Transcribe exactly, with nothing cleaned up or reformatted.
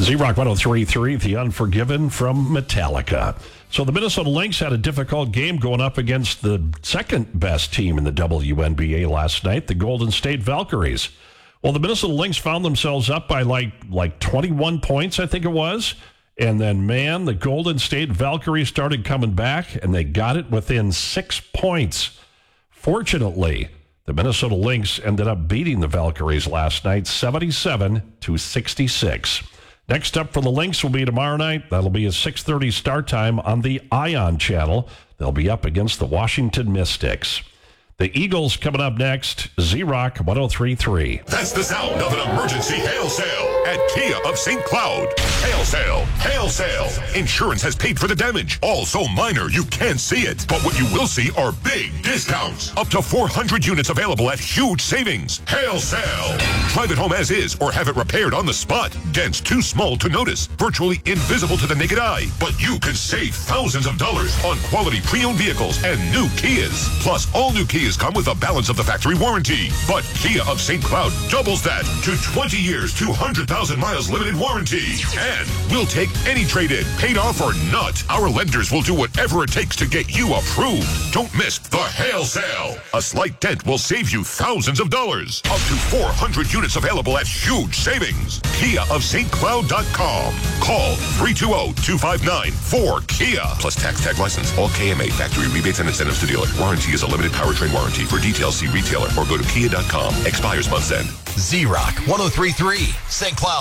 Z-Rock one oh three point three, The Unforgiven from Metallica. So the Minnesota Lynx had a difficult game going up against the second best team in the W N B A last night, the Golden State Valkyries. Well, the Minnesota Lynx found themselves up by like like twenty-one points, I think it was. And then, man, the Golden State Valkyries started coming back, and they got it within six points. Fortunately, the Minnesota Lynx ended up beating the Valkyries last night, seventy-seven to sixty-six. Next up for the Lynx will be tomorrow night. That'll be a six thirty start time on the Ion channel. They'll be up against the Washington Mystics. The Eagles coming up next. Z-Rock one oh three point three. That's the sound of an emergency hail sale at Kia of Saint Cloud. Hail sale, hail sale. Insurance has paid for the damage. All so minor you can't see it. But what you will see are big discounts. Up to four hundred units available at huge savings. Hail sale. Drive it home as is or have it repaired on the spot. Dents too small to notice. Virtually invisible to the naked eye. But you could save thousands of dollars on quality pre-owned vehicles and new Kias. Plus, all new Kias come with a balance of the factory warranty. But Kia of Saint Cloud doubles that to twenty years, two hundred thousand miles limited warranty. And we'll take any trade-in, paid off or not. Our lenders will do whatever it takes to get you approved. Don't miss the hail sale. A slight dent will save you thousands of dollars. Up to four hundred units available at huge savings. Kia of Saint Cloud dot com. Call three two zero, two five nine, four Kia. Plus tax tag license. All K M A factory rebates and incentives to dealer. Warranty is a limited powertrain warranty. For details, see retailer or go to kia dot com. Expires month's end. Z-Rock one oh three point three, Saint Cloud.